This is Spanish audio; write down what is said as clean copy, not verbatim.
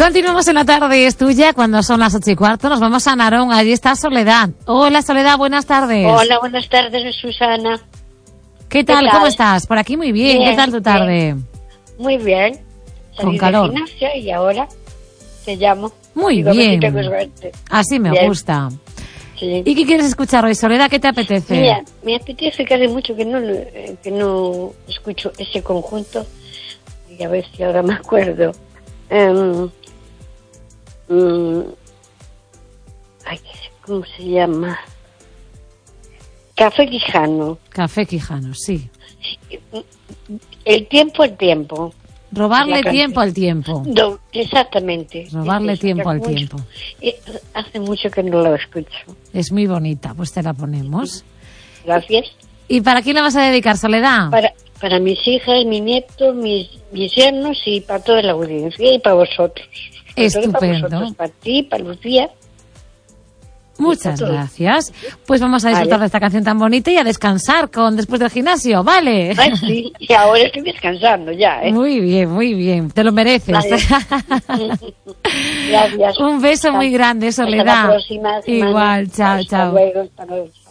Continuamos en la tarde, es tuya, cuando son las 8:15. Nos vamos a Narón, allí está Soledad. Hola Soledad, buenas tardes. Hola, buenas tardes, Susana. ¿Qué tal? ¿Cómo estás? Por aquí muy bien. ¿Qué tal tu tarde? Bien. Muy bien. Con calor. Del gimnasio y ahora te llamo. Muy bien. Así me gusta. Sí. ¿Y qué quieres escuchar hoy, Soledad? ¿Qué te apetece? Mira, me apetece que hace mucho que no escucho ese conjunto. Y a ver si ahora me acuerdo. Ay, ¿cómo se llama? Café Quijano. Café Quijano, sí. El tiempo al tiempo. Robarle tiempo al tiempo. No, exactamente. Robarle tiempo al tiempo. Hace mucho que no lo escucho. Es muy bonita, pues te la ponemos. Gracias. ¿Y para quién la vas a dedicar, Soledad? Para mis hijas, mi nieto, mis yernos y para toda la audiencia y para vosotros. Estupendo. Para vosotros, para ti, para Lucía. Muchas gracias. Pues vamos a disfrutar de esta canción tan bonita y a descansar después del gimnasio, ¿vale? Ay, sí, y ahora estoy descansando ya, ¿eh? Muy bien, te lo mereces. Vale. Gracias. Un beso muy grande, Soledad. Hasta la próxima semana. Igual, chao. Hasta luego.